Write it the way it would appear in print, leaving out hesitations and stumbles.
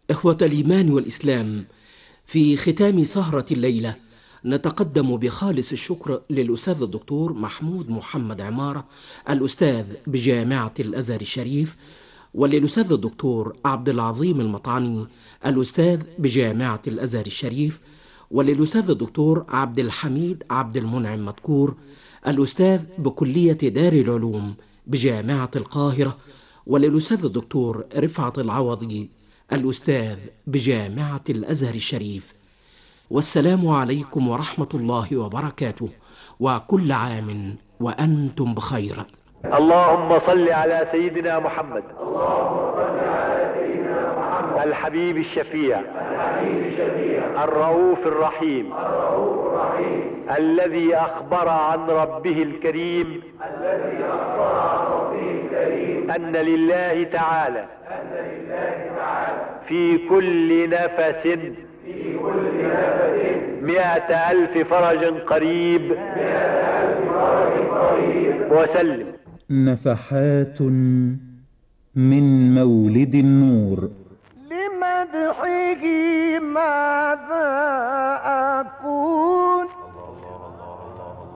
إخوة الإيمان والإسلام، في ختام سهرة الليلة نتقدم بخالص الشكر للأستاذ الدكتور محمود محمد عمارة، الأستاذ بجامعة الأزهر الشريف، وللأستاذ الدكتور عبد العظيم المطعني، الأستاذ بجامعة الأزهر الشريف، وللأستاذ الدكتور عبد الحميد عبد المنعم مدكور، الأستاذ بكلية دار العلوم بجامعة القاهرة، وللأستاذ الدكتور رفعت العوضي، الأستاذ بجامعة الأزهر الشريف. والسلام عليكم ورحمة الله وبركاته، وكل عام وأنتم بخير. اللهم صل على سيدنا محمد الحبيب الشفيع الرؤوف الرحيم الذي أخبر عن ربه الكريم أن لله تعالى في كل نفس 100,000 فرج قريب وسلم. نفحات من مولد النور. لمدحه ما